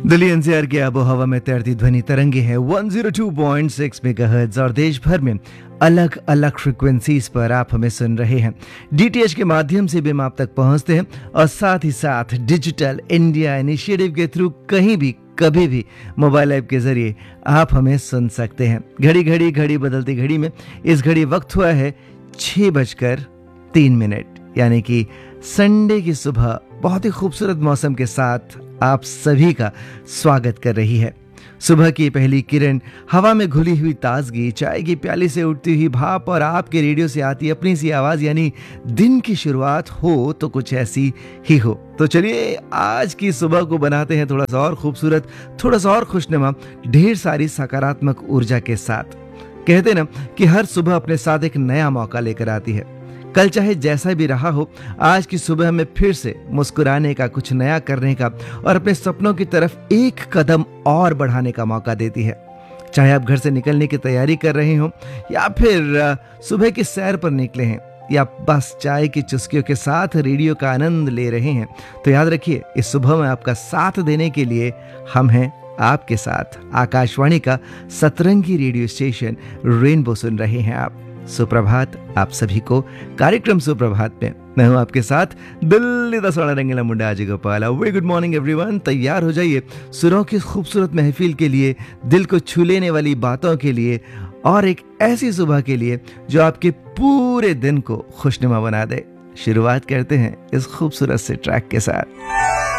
Delhi NCR के आबो हवा में तैरती ध्वनि तरंगे हैं 102.6 मेगाहर्ट्ज और देश भर में अलग अलग फ्रिक्वेंसीज पर आप हमें सुन रहे हैं। डीटीएच के माध्यम से भी हम आप तक पहुंचते हैं और साथ ही साथ डिजिटल इंडिया इनिशिएटिव के थ्रू कहीं भी कभी भी मोबाइल ऐप के जरिए आप हमें सुन सकते हैं। घड़ी बदलती घड़ी में इस घड़ी वक्त हुआ है 6:03, यानी कि संडे की सुबह बहुत ही खूबसूरत मौसम के साथ आप सभी का स्वागत कर रही है। सुबह की पहली किरण, हवा में घुली हुई ताजगी, चाय की प्याली से उठती हुई भाप और आपके रेडियो से आती अपनी सी आवाज, यानी दिन की शुरुआत हो तो कुछ ऐसी ही हो। तो चलिए आज की सुबह को बनाते हैं थोड़ा सा और खूबसूरत, थोड़ा सा और खुशनुमा, ढेर सारी सकारात्मक ऊर्जा के साथ। कहते ना कि हर सुबह अपने साथ एक नया मौका लेकर आती है। कल चाहे जैसा भी रहा हो, आज की सुबह हमें फिर से मुस्कुराने का, कुछ नया करने का और अपने सपनों की तरफ एक कदम और बढ़ाने का मौका देती है। चाहे आप घर से निकलने की तैयारी कर रहे हो या फिर सुबह की सैर पर निकले हैं या बस चाय की चुस्कियों के साथ रेडियो का आनंद ले रहे हैं, तो याद रखिए इस सुबह में आपका साथ देने के लिए हम हैं आपके साथ। आकाशवाणी का सतरंगी रेडियो स्टेशन रेनबो सुन रहे हैं आप। सुप्रभात आप सभी को कार्यक्रम सुप्रभात में मैं हूं आपके साथ दिल्ली दा सोना रंगीला मुंडा Ajay Gopal. Very good morning everyone. तैयार हो जाइए सुरों की खूबसूरत महफिल के लिए, दिल को छू लेने वाली बातों के लिए और एक ऐसी सुबह के लिए जो आपके पूरे दिन को खुशनुमा बना दे। शुरुआत करते हैं इस खूबसूरत से ट्रैक के साथ।